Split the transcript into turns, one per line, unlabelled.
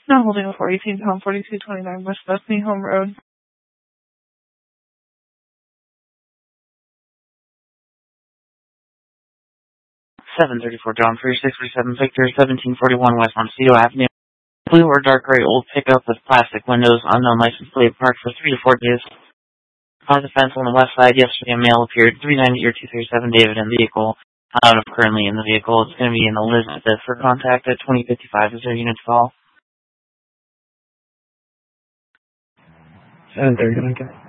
Now holding a 418 pound 4229 West Bethany Home Road.
734 John 3637 Victor 1741 West Montecito Avenue. Blue or dark gray old pickup with plastic windows, unknown license plate, parked for 3 to 4 days. On the fence on the west side, yesterday a male appeared, 390 or 237 David in vehicle. Out of currently in the vehicle. It's going to be in Elizabeth. For contact at 2055. Is there a unit to call?
7:30.